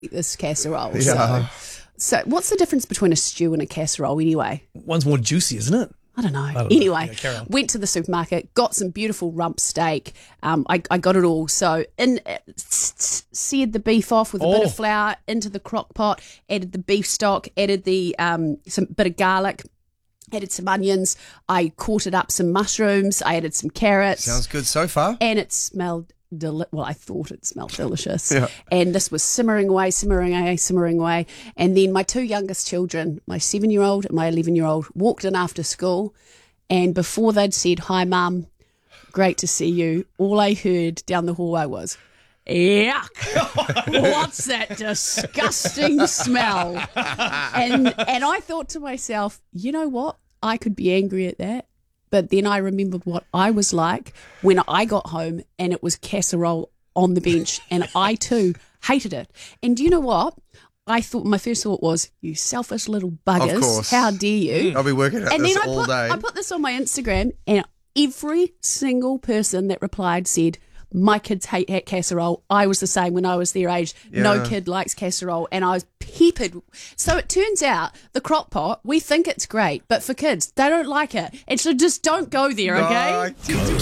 this casserole. Yeah. So what's the difference between a stew and a casserole anyway? One's more juicy, isn't it? I don't know. Yeah, Anyway, carry on. went to the supermarket, got some beautiful rump steak. I got it all. So seared the beef off with a bit of flour into the crock pot, added the beef stock, added the some bit of garlic, added some onions. I quartered up some mushrooms. I added some carrots. Sounds good so far. And it smelled I thought it smelled delicious. Yeah. And this was simmering away. And then my two youngest children, my 7-year-old and my 11-year-old, walked in after school. And before they'd said, "Hi, Mum, great to see you," all I heard down the hallway was, "Yuck, what's that disgusting smell?" And I thought to myself, you know what? I could be angry at that. But then I remembered what I was like when I got home and it was casserole on the bench, and I too hated it. And do you know what? My first thought was, you selfish little buggers. Of course. How dare you? I'll be working at And this then all day. I put this on my Instagram, and every single person that replied said, "My kids hate casserole. I was the same when I was their age. No Yeah. kid likes casserole." And I was peppered. So it turns out the crock pot, we think it's great, but for kids, they don't like it. And so just don't go there, okay?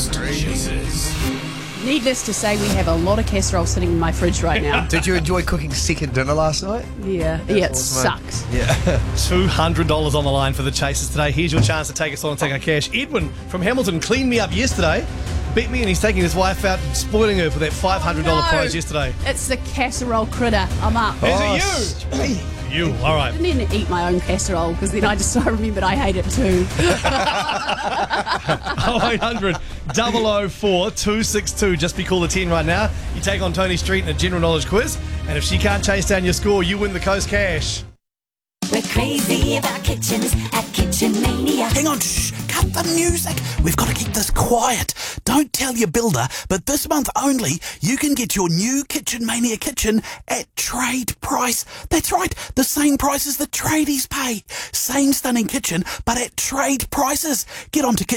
Needless to say, we have a lot of casserole sitting in my fridge right now. Did you enjoy cooking second dinner last night? Yeah, it sucks. $200 on the line for the Chasers today. Here's your chance to take us on and take our cash. Edwin from Hamilton cleaned me up yesterday, beat me, and he's taking his wife out and spoiling her for that $500 prize yesterday. It's the casserole critter. I'm up. Is it you? You, all right. I didn't even eat my own casserole because then I remembered I hate it too. 0800 004 262. Just be called a 10 right now. You take on Tony Street in a general knowledge quiz, and if she can't chase down your score, you win the Coast Cash. We're crazy about kitchens at Kitchen Mania. Hang on, shh, cut the music. We've got to keep this quiet. Don't tell your builder, but this month only, you can get your new Kitchen Mania kitchen at trade price. That's right, the same price as the tradies pay. Same stunning kitchen, but at trade prices. Get on to